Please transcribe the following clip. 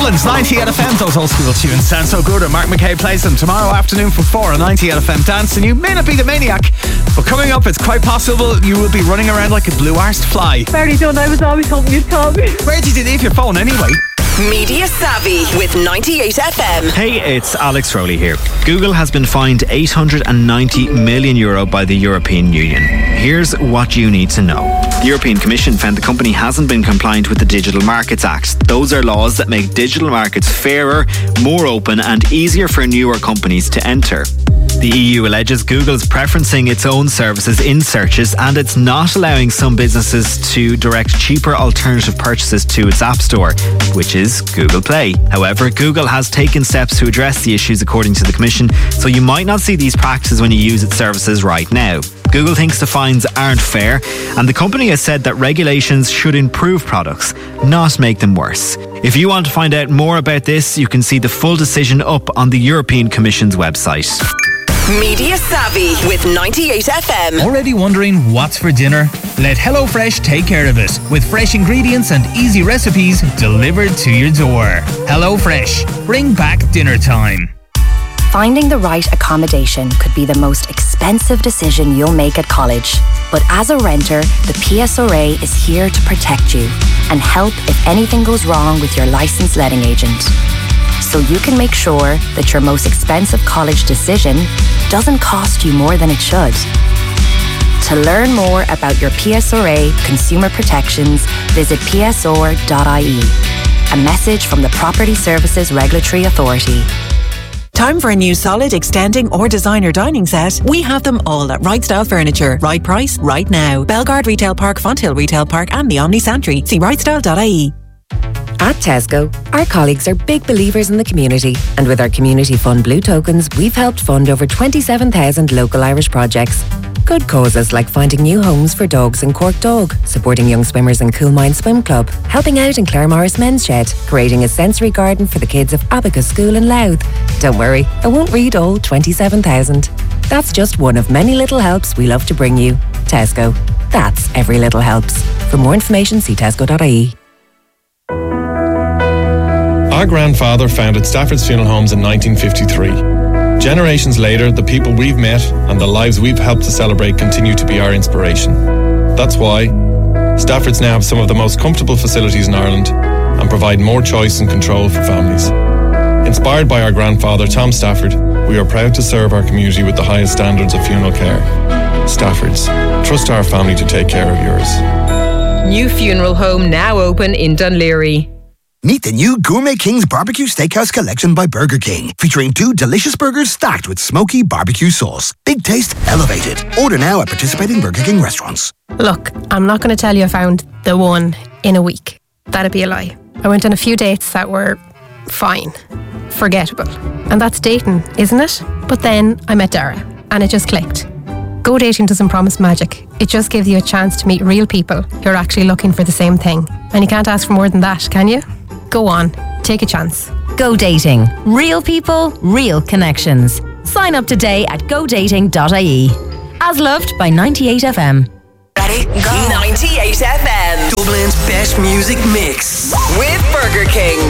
Dublin's 98 FM, those old school tunes sound so good, and Mark McKay plays them tomorrow afternoon from 4 on 98 FM Dance. And you may not be the maniac, but coming up, it's quite possible you will be running around like a blue-arsed fly. Very done, I was always hoping you'd call me. Where did you leave your phone anyway? Media Savvy with 98 FM. Hey, it's Alex Rowley here. Google has been fined €890 million by the European Union. Here's what you need to know. The European Commission found the company hasn't been compliant with the Digital Markets Act. Those are laws that make digital markets fairer, more open and easier for newer companies to enter. The EU alleges Google's preferencing its own services in searches, and it's not allowing some businesses to direct cheaper alternative purchases to its App Store, which is Google Play. However, Google has taken steps to address the issues according to the Commission, so you might not see these practices when you use its services right now. Google thinks the fines aren't fair, and the company has said that regulations should improve products, not make them worse. If you want to find out more about this, you can see the full decision up on the European Commission's website. Media Savvy with 98 FM. Already wondering what's for dinner? Let HelloFresh take care of it with fresh ingredients and easy recipes delivered to your door. HelloFresh, bring back dinner time. Finding the right accommodation could be the most expensive decision you'll make at college. But as a renter, the PSRA is here to protect you and help if anything goes wrong with your licensed letting agent. So you can make sure that your most expensive college decision doesn't cost you more than it should. To learn more about your PSRA consumer protections, visit psr.ie. A message from the Property Services Regulatory Authority. Time for a new solid, extending or designer dining set? We have them all at Right Style Furniture. Right price, right now. Belgard Retail Park, Fonthill Retail Park and the Omni Santry. See rightstyle.ie. At Tesco, our colleagues are big believers in the community, and with our Community Fund Blue tokens, we've helped fund over 27,000 local Irish projects. Good causes like finding new homes for dogs in Cork Dog, supporting young swimmers in Coolmine Swim Club, helping out in Claremorris Men's Shed, creating a sensory garden for the kids of Abacus School in Louth. Don't worry, I won't read all 27,000. That's just one of many little helps we love to bring you. Tesco. That's every little helps. For more information, see tesco.ie. Our grandfather founded Stafford's Funeral Homes in 1953. Generations later, the people we've met and the lives we've helped to celebrate continue to be our inspiration. That's why Stafford's now have some of the most comfortable facilities in Ireland and provide more choice and control for families. Inspired by our grandfather, Tom Stafford, we are proud to serve our community with the highest standards of funeral care. Stafford's. Trust our family to take care of yours. New funeral home now open in Dunleary. Meet the new Gourmet King's Barbecue Steakhouse Collection by Burger King, featuring 2 delicious burgers stacked with smoky barbecue sauce. Big taste, elevated. Order now at participating Burger King restaurants. Look, I'm not going to tell you I found the one in a week. That'd be a lie. I went on a few dates that were fine, forgettable. And that's dating, isn't it? But then I met Dara, and it just clicked. Go Dating doesn't promise magic. It just gives you a chance to meet real people who are actually looking for the same thing. And you can't ask for more than that, can you? Go on, take a chance. Go Dating. Real people, real connections. Sign up today at godating.ie. As loved by 98 FM. Ready? Go. 98 FM. Dublin's best music mix. With Burger King.